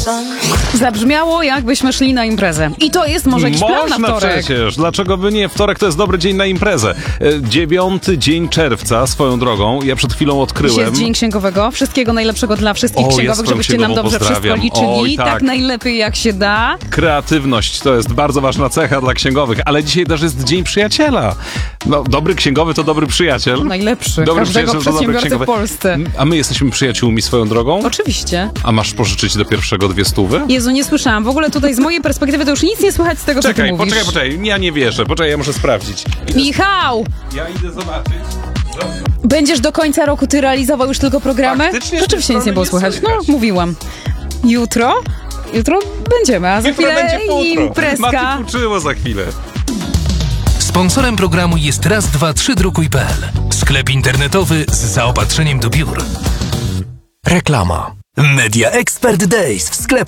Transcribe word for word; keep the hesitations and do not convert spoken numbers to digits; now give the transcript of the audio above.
Zabrzmiało, jakbyśmy szli na imprezę. I to jest może jakiś plan na Można wtorek. przecież, dlaczego by nie? Wtorek to jest dobry dzień na imprezę. E, Dziewiąty dzień czerwca, swoją drogą, ja przed chwilą Dziś odkryłem. jest dzień księgowego. Wszystkiego najlepszego dla wszystkich O, ja księgowych, swoją żebyście nam księgową dobrze wszystko pozdrawiam. liczyli. Oj, tak. tak. najlepiej jak się da. Kreatywność to jest bardzo ważna cecha dla księgowych, ale dzisiaj też jest dzień przyjaciela. No, dobry księgowy to dobry przyjaciel. Najlepszy. Dobry Każdego przyjaciel to dobry przedsiębiorcy w księgowy. Polsce. A my jesteśmy przyjaciółmi swoją drogą? Oczywiście. A masz pożyczyć do pierwszego dwie stówy? Jezu, nie słyszałam. W ogóle tutaj z mojej perspektywy to już nic nie słychać z tego, co ty Czekaj, mówisz. poczekaj, poczekaj. Ja nie wierzę. Poczekaj, ja muszę sprawdzić. Idę... Michał! Ja idę zobaczyć. Będziesz do końca roku ty realizował już tylko programy? Faktycznie z tej Rzeczywiście nic nie było strony nie słychać. No, słychać. mówiłam. Jutro? Jutro będziemy, a za Jutro chwilę będzie futro. imprezka. Mati uczyło za chwilę. Sponsorem programu jest raz dwa trzy drukuj kropka pe el. Sklep internetowy z zaopatrzeniem do biur. Reklama. Media Expert Days w sklepie.